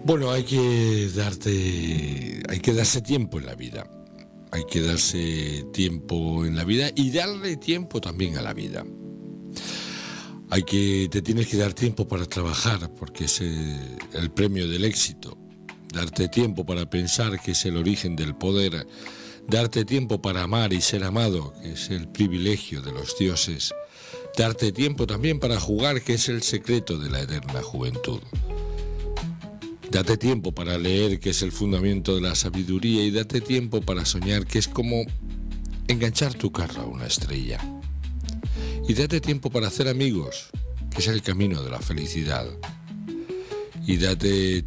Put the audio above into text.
Bueno, hay que darse tiempo en la vida. Hay que darse tiempo en la vida y darle tiempo también a la vida. Te tienes que dar tiempo para trabajar, porque es el premio del éxito. Darte tiempo para pensar, que es el origen del poder. Darte tiempo para amar y ser amado, que es el privilegio de los dioses. Darte tiempo también para jugar, que es el secreto de la eterna juventud. Date tiempo para leer, que es el fundamento de la sabiduría, y date tiempo para soñar, que es como enganchar tu carro a una estrella. Y date tiempo para hacer amigos, que es el camino de la felicidad. Y date